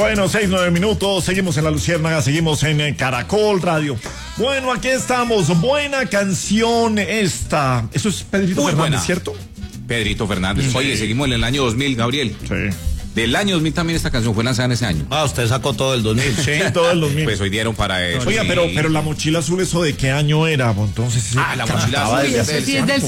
Bueno, 6-9 minutos, seguimos en La Luciérnaga, seguimos en Caracol Radio. Bueno, aquí estamos, buena canción esta. Eso es Pedrito Fernández, buena. ¿Cierto? Pedrito Fernández. Sí. Oye, seguimos en el año 2000, Gabriel. Sí. Del año 2000 también esta canción fue lanzada en ese año. Ah, usted sacó todo el 2000. Sí, todo el 2000. Pues hoy dieron para eso. Oiga, sí. pero la mochila azul, ¿eso de qué año era? Entonces, la mochila azul. Sí, eso sí es del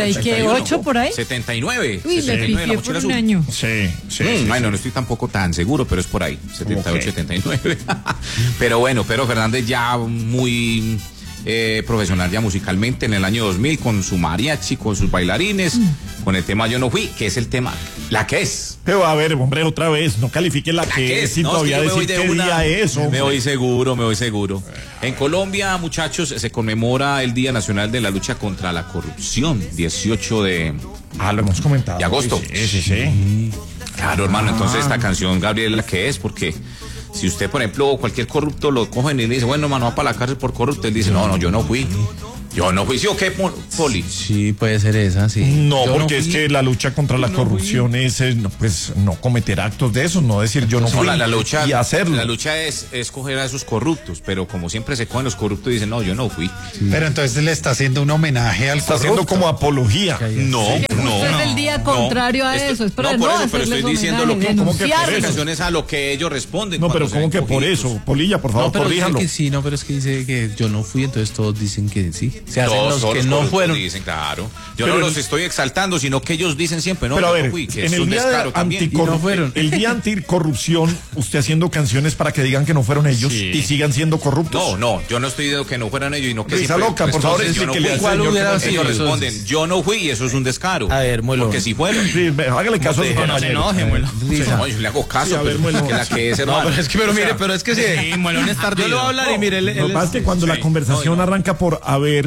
78 por ahí. 79. Uy, 79, me pifié por un año. Sí. Bueno, no estoy tampoco tan seguro, pero es por ahí. 78, 79. Pero bueno, Pedro Fernández ya muy profesional ya musicalmente en el año 2000 con su mariachi, con sus bailarines, con el tema Yo No Fui, que es el tema La Que Es. Pero a ver, hombre, otra vez, no califique la que es, sin todavía decir qué día es. Me voy seguro. En Colombia, muchachos, se conmemora el Día Nacional de la Lucha contra la Corrupción, 18 de... lo hemos comentado. De agosto. Sí. Claro, hermano, entonces esta canción, Gabriel, La Que Es, porque... Si usted, por ejemplo, cualquier corrupto lo cogen y le dice, bueno, mano, va para la cárcel por corrupto, él dice, no, yo no fui. ¿Sí o qué, Poli? Sí, puede ser esa, sí. No, porque es que la lucha contra la corrupción es, pues, no cometer actos de eso, no decir yo no fui la lucha, y hacerlo. La lucha es coger a esos corruptos, pero como siempre se cogen los corruptos y dicen, no, yo no fui. Sí. Pero entonces le está haciendo un homenaje al corrupto. Está haciendo como apología. No. Es el día contrario a eso. Es para por eso, pero estoy diciendo lo que... ¿Cómo que por eso? Es a lo que ellos responden. No, pero ¿cómo que por eso? Polilla, por favor, corríjalo. No, pero es que dice que yo no fui, entonces todos dicen que sí. Se hacen los que no fueron. Dicen, claro. Yo no los estoy exaltando, sino que ellos dicen siempre, no, pero a ver, no fui, que en es un descaro también. El día anticorrupción, usted haciendo canciones para que digan que no fueron ellos y sigan siendo corruptos. No, yo no estoy diciendo que no fueran ellos y no que Risa loca, por favor, ellos responden, yo no fui y eso es un descaro. A ver, Muelo. Porque si fueron. Sí, hágale caso a su no se enoje, Muelo. No, yo le hago caso, que la que es, hermano. Pero es que sí. Muelón es tardío. Yo lo voy a hablar y mire, lo que pasa es que cuando la conversación arranca por haber...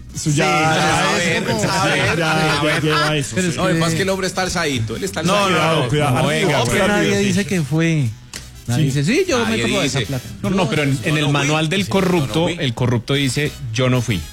Ya lleva eso. No, es más que el hombre está alzadito. Él está alzadito. Cuidado. Nadie dice que fue. Nadie dice, sí, yo me tomo esa plata. No, pero en el manual del corrupto, el corrupto dice, yo no fui.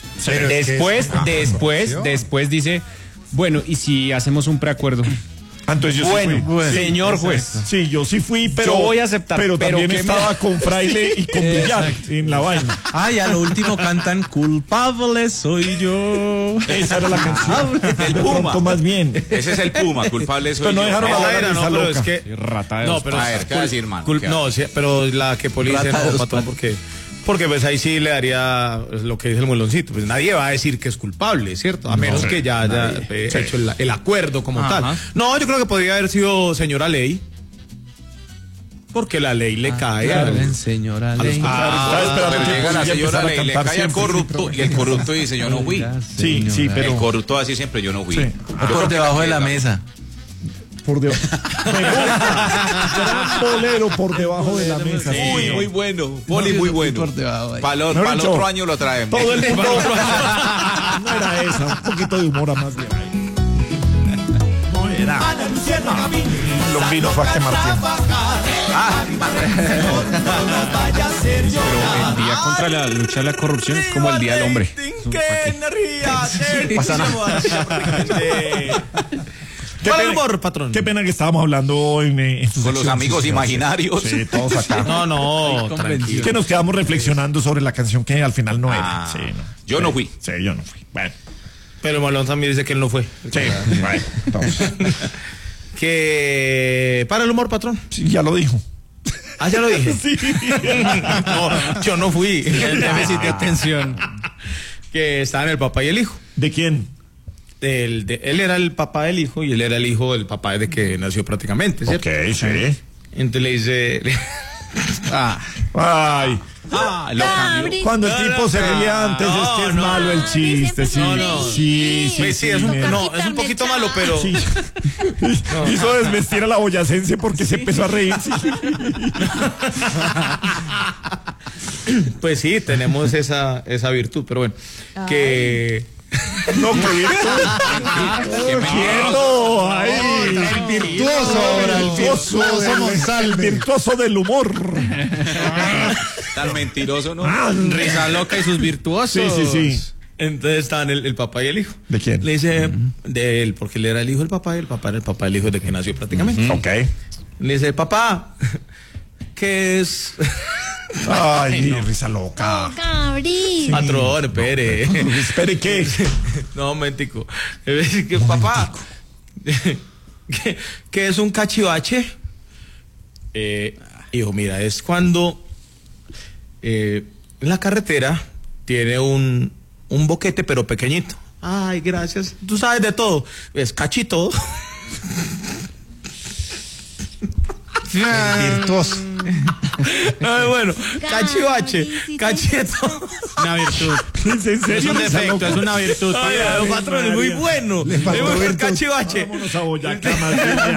Después dice, bueno, ¿y si hacemos un preacuerdo? Entonces yo sí fui. Señor juez. Sí, yo sí fui, pero yo voy a aceptar. Pero también estaba con Fraile y con Villar en la vaina. Y a lo último cantan culpable soy yo. Esa era la canción. El Puma. Más bien. Ese es el Puma, culpable soy yo. Pero no dejaron hablar a Risa loca. Es que rata de a ver, ¿qué va a decir, man? No, sí, pero la que Poli dice no, patrón, porque pues ahí sí le daría lo que dice el Mueloncito, pues nadie va a decir que es culpable, ¿cierto? A menos que ya haya hecho el acuerdo como tal. No, yo creo que podría haber sido señora ley, porque la ley le cae señora ley. Llega la señora ley, le cae al corrupto y el corrupto dice yo no fui. Sí, pero el corrupto así siempre yo no fui. Por debajo de la mesa. Por debajo. Gran bolero por debajo de la mesa. Uy, muy bueno. Poli, muy bueno. Para el otro año lo traemos. Todo el mundo. No era esa. Un poquito de humor a más bien. No era. Lombino fue a quemar tiempo. Pero el día contra la lucha de la corrupción es como el día del hombre. Pasa nada. ¿Cuál humor, patrón? Qué pena que estábamos hablando con los amigos imaginarios. Sí, todos acá. No, tranquilo. Que nos quedamos reflexionando sobre la canción que al final no era. Sí, no. Yo no fui. Sí, yo no fui. Bueno. Pero Malón también dice que él no fue. Sí, bueno, entonces. Que para el humor, patrón. Sí, ya lo dijo. Ya lo dije. Sí. No, yo no fui. El déficit de atención. Que estaban el papá y el hijo. ¿De quién? Él era el papá del hijo y él era el hijo del papá desde que nació prácticamente, ¿cierto? Ok, sí. Entonces le dice... Ay. Lo cambió. Cuando el tipo se ríe antes es que es malo el chiste. Sí, es un poquito malo, pero... Sí. Hizo desvestir a la boyacense porque se empezó a reír. Sí. Pues sí, tenemos esa virtud, pero bueno, que... No, que virtud. El virtuoso del humor. Tan mentiroso, ¿no? Risa loca y sus virtuosos. Sí. Entonces estaban el papá y el hijo. ¿De quién? Le dice de él, porque él era el hijo del papá y el papá era el papá del hijo de que nació prácticamente. Ok. Le dice, papá, ¿qué es? Ay, risa loca. Gabriel. Patrón, espere. Espere, ¿qué? No, mentico. Que, papá, ¿qué es un cachivache? Hijo, mira, es cuando en la carretera tiene un boquete, pero pequeñito. Ay, gracias. Tú sabes de todo. Es cachito. Virtuoso. Ay, bueno, cachivache, cacheto. Una virtud. Es un defecto, es una virtud. Ay, patrón, es muy bueno. Es muy cachivache. Vámonos a Boyacá, más bien.